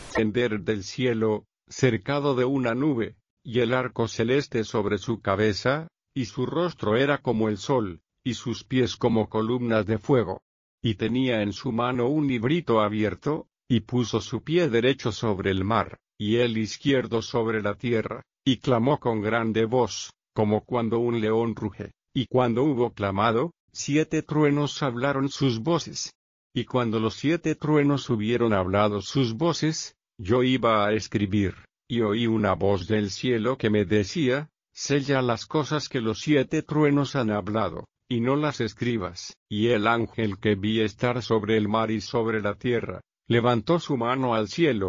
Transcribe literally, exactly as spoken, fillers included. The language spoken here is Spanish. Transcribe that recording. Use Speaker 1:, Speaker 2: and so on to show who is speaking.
Speaker 1: descender del cielo, cercado de una nube, y el arco celeste sobre su cabeza, y su rostro era como el sol, y sus pies como columnas de fuego. Y tenía en su mano un librito abierto, y puso su pie derecho sobre el mar, y el izquierdo sobre la tierra, y clamó con grande voz, como cuando un león ruge, y cuando hubo clamado, siete truenos hablaron sus voces. Y cuando los siete truenos hubieron hablado sus voces, yo iba a escribir, y oí una voz del cielo que me decía, sella las cosas que los siete truenos han hablado, y no las escribas. Y el ángel que vi estar sobre el mar y sobre la tierra, levantó su mano al cielo,